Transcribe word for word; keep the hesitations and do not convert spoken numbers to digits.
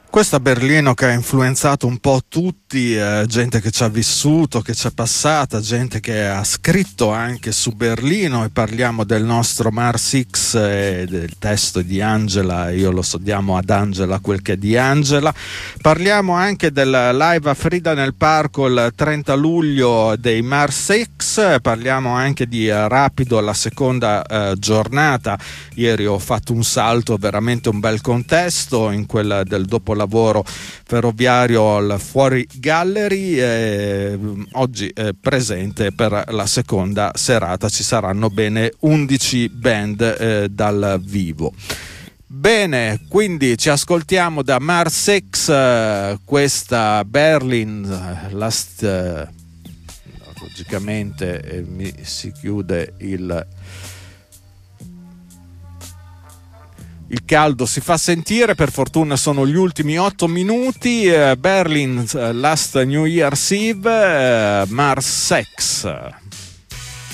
Questa Berlino che ha influenzato un po' tutti, eh, gente che ci ha vissuto, che ci è passata, gente che ha scritto anche su Berlino, e parliamo del nostro Mars X e del testo di Angela, io lo so, diamo ad Angela quel che è di Angela. Parliamo anche del live a Frida nel Parco il trenta luglio dei Mars X, parliamo anche di Rapido, la seconda eh, giornata. Ieri ho fatto un salto, veramente un bel contesto in quella del dopo lavoro ferroviario al Fuori Gallery, eh, oggi è presente per la seconda serata, ci saranno bene undici band eh, dal vivo. Bene, quindi ci ascoltiamo da Mars X eh, questa Berlin Last, eh, logicamente eh, mi si chiude il Il caldo si fa sentire, per fortuna sono gli ultimi otto minuti. eh, Berlin uh, Last New Year's Eve, uh, Mars X.